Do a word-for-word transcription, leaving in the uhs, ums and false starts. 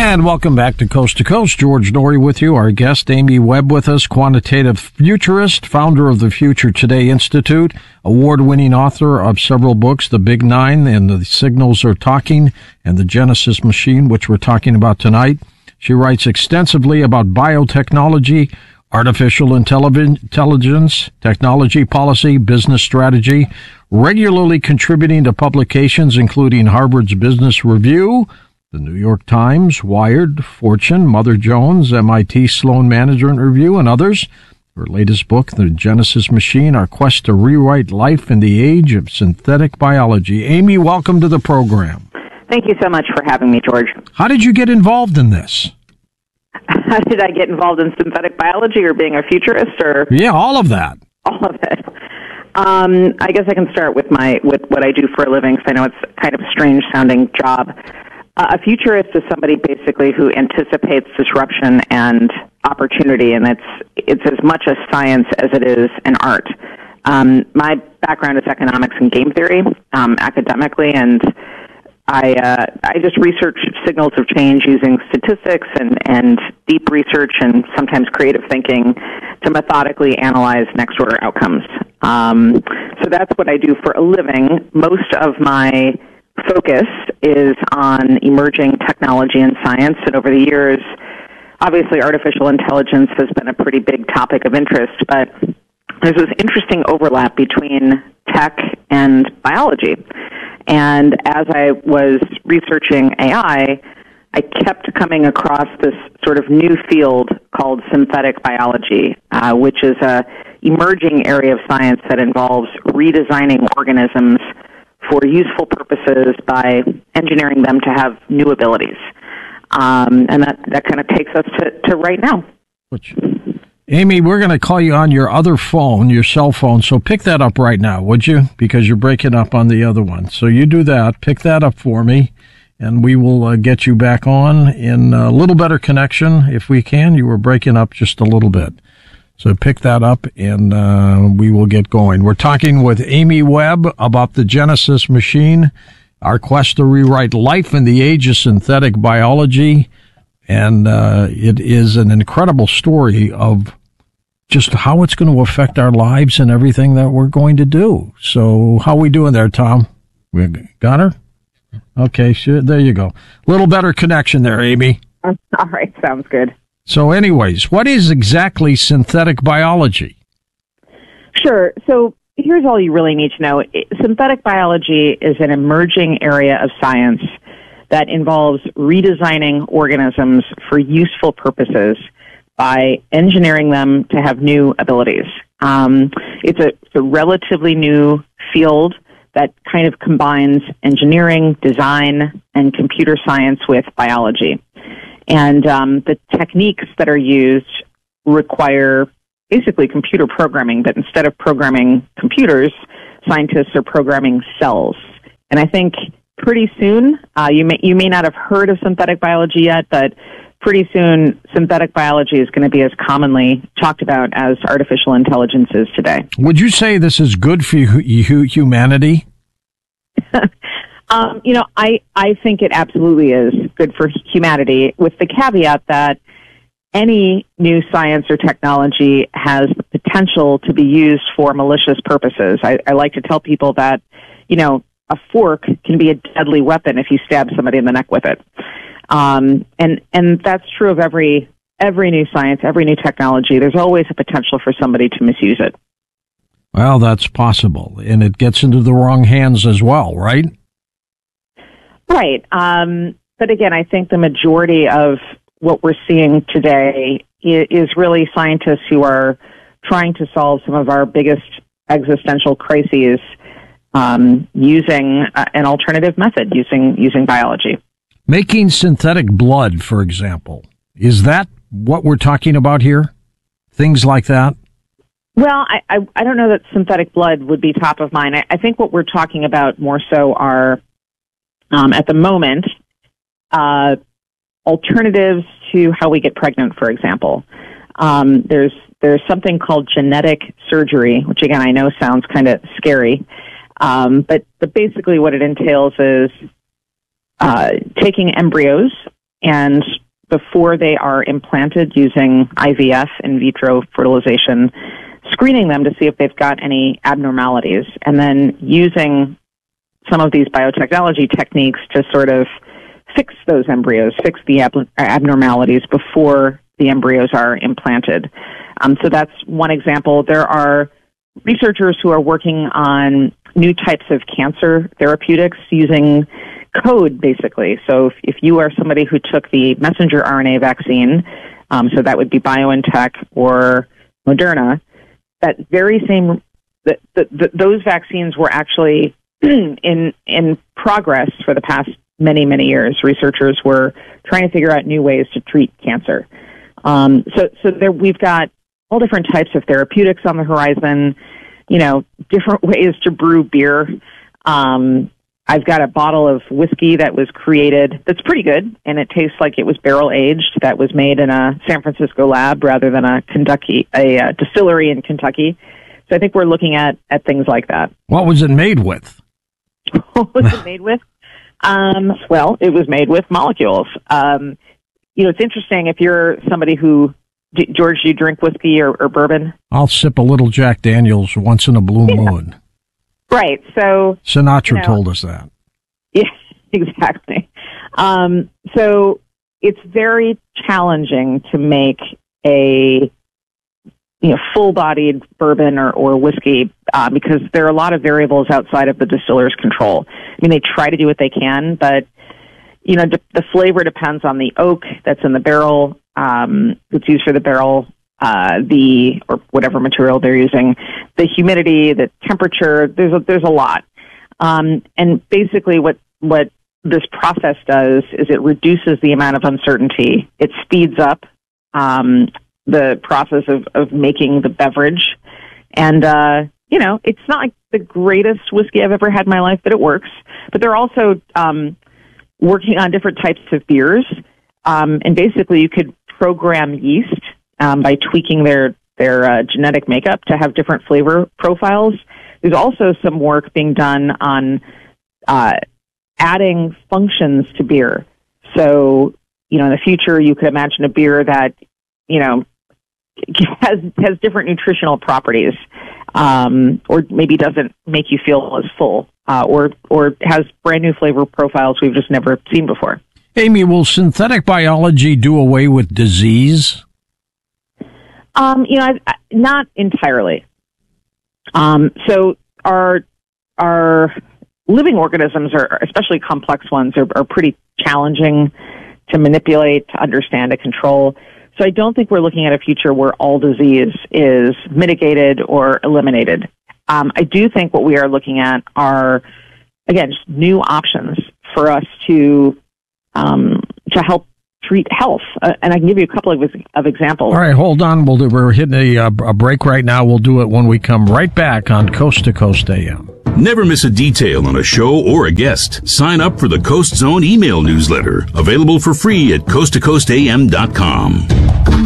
And welcome back to Coast to Coast. George Noory with you. Our guest, Amy Webb, with us, quantitative futurist, founder of the Future Today Institute, award-winning author of several books, The Big Nine and The Signals Are Talking, and The Genesis Machine, which we're talking about tonight. She writes extensively about biotechnology, artificial intelligence, technology policy, business strategy, regularly contributing to publications including Harvard's Business Review, The New York Times, Wired, Fortune, Mother Jones, M I T Sloan Management Review, and others. Her latest book, The Genesis Machine, Our Quest to Rewrite Life in the Age of Synthetic Biology. Amy, welcome to the program. Thank you so much for having me, George. How did you get involved in this? How did I get involved in synthetic biology or being a futurist? Or Yeah, all of that. All of it. Um, I guess I can start with my with what I do for a living, because I know it's kind of a strange-sounding job. Uh, a futurist is somebody basically who anticipates disruption and opportunity, and it's it's as much a science as it is an art. Um, my background is economics and game theory, um, academically, and I uh, I just research signals of change using statistics and, and deep research and sometimes creative thinking to methodically analyze next-order outcomes. Um, so that's what I do for a living. Most of my focus is on emerging technology and science, and over the years, obviously artificial intelligence has been a pretty big topic of interest, but there's this interesting overlap between tech and biology. And as I was researching A I, I kept coming across this sort of new field called synthetic biology, uh, which is a emerging area of science that involves redesigning organisms for useful purposes by engineering them to have new abilities. Um, and that, that kind of takes us to, to right now. Which, Amy, we're going to call you on your other phone, your cell phone, so pick that up right now, would you? Because you're breaking up on the other one. So you do that. Pick that up for me, and we will uh, get you back on in a little better connection if we can. You were breaking up just a little bit. So pick that up, and uh, we will get going. We're talking with Amy Webb about the Genesis Machine, our quest to rewrite life in the age of synthetic biology. And uh, it is an incredible story of just how it's going to affect our lives and everything that we're going to do. So how are we doing there, Tom? We got her? Okay, sure. There you go. A little better connection there, Amy. All right, sounds good. So anyways, what is exactly synthetic biology? Sure. So here's all you really need to know. Synthetic biology is an emerging area of science that involves redesigning organisms for useful purposes by engineering them to have new abilities. Um, it's, a, it's a relatively new field that kind of combines engineering, design, and computer science with biology. And um, the techniques that are used require basically computer programming, but instead of programming computers, scientists are programming cells. And I think pretty soon, uh, you may you may not have heard of synthetic biology yet, but pretty soon synthetic biology is going to be as commonly talked about as artificial intelligence is today. Would you say this is good for hu- humanity? um, you know, I, I think it absolutely is good for humanity, with the caveat that any new science or technology has the potential to be used for malicious purposes. I, I like to tell people that, you know, a fork can be a deadly weapon if you stab somebody in the neck with it. Um, and, and that's true of every, every new science, every new technology. There's always a potential for somebody to misuse it. Well, that's possible. And it gets into the wrong hands as well, right? Right. Um, but again, I think the majority of what we're seeing today is really scientists who are trying to solve some of our biggest existential crises um, using uh, an alternative method, using using biology. Making synthetic blood, for example, is that what we're talking about here? Things like that? Well, I, I, I don't know that synthetic blood would be top of mind. I, I think what we're talking about more so are, um, at the moment, uh, alternatives to how we get pregnant, for example. Um, there's there's something called genetic surgery, which again I know sounds kind of scary, um, but but basically what it entails is uh, taking embryos and before they are implanted using I V F, in vitro fertilization, screening them to see if they've got any abnormalities, and then using some of these biotechnology techniques to sort of fix those embryos, fix the ab- abnormalities before the embryos are implanted. Um, so that's one example. There are researchers who are working on new types of cancer therapeutics using code, basically. So if, if you are somebody who took the messenger R N A vaccine, um, so that would be BioNTech or Moderna, that very same, the, the, the, those vaccines were actually in in progress for the past many, many years. Researchers were trying to figure out new ways to treat cancer. Um, so so there, we've got all different types of therapeutics on the horizon, you know, different ways to brew beer. Um, I've got a bottle of whiskey that was created that's pretty good, and it tastes like it was barrel-aged, that was made in a San Francisco lab rather than a Kentucky, a, a distillery in Kentucky. So I think we're looking at, at things like that. What was it made with? What was it made with? Um, well, it was made with molecules. Um, you know, it's interesting if you're somebody who, do, George, do you drink whiskey or, or bourbon? I'll sip a little Jack Daniels once in a blue yeah. moon. Right. So Sinatra you know, told us that. Yeah, exactly. Um, so it's very challenging to make a you know full-bodied bourbon or, or whiskey uh, because there are a lot of variables outside of the distiller's control. I mean, they try to do what they can, but you know d- the flavor depends on the oak that's in the barrel, um, that's used for the barrel. Uh, the or whatever material they're using, the humidity, the temperature. There's a, there's a lot, um, and basically what what this process does is it reduces the amount of uncertainty. It speeds up um, the process of, of making the beverage, and uh, you know it's not like the greatest whiskey I've ever had in my life, but it works. But they're also um, working on different types of beers, um, and basically you could program yeast. Um, by tweaking their their uh, genetic makeup to have different flavor profiles. There's also some work being done on uh, adding functions to beer. So, you know, in the future, you could imagine a beer that, you know, has has different nutritional properties, um, or maybe doesn't make you feel as full, uh, or or has brand new flavor profiles we've just never seen before. Amy, will synthetic biology do away with disease? Um, you know, I, I, not entirely. Um, so our our living organisms, are, especially complex ones, are, are pretty challenging to manipulate, to understand, to control. So I don't think we're looking at a future where all disease is mitigated or eliminated. Um, I do think what we are looking at are, again, just new options for us to um, to help treat health. Uh, and I can give you a couple of, of examples. All right, hold on. We'll do, we're hitting a, a break right now. We'll do it when we come right back on Coast to Coast A M. Never miss a detail on a show or a guest. Sign up for the Coast Zone email newsletter, available for free at coast to coast a m dot com.